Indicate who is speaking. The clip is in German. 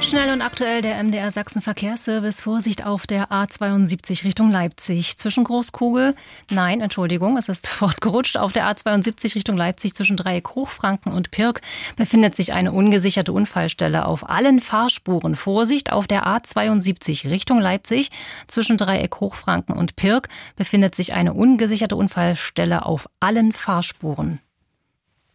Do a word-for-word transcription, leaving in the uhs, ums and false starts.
Speaker 1: Schnell und aktuell der M D R Sachsen Verkehrsservice. Vorsicht auf der A zweiundsiebzig Richtung Leipzig. Zwischen Großkugel, nein, Entschuldigung, es ist fortgerutscht. Auf der A zweiundsiebzig Richtung Leipzig zwischen Dreieck Hochfranken und Pirk befindet sich eine ungesicherte Unfallstelle auf allen Fahrspuren. Vorsicht auf der A zweiundsiebzig Richtung Leipzig zwischen Dreieck Hochfranken und Pirk befindet sich eine ungesicherte Unfallstelle auf allen Fahrspuren.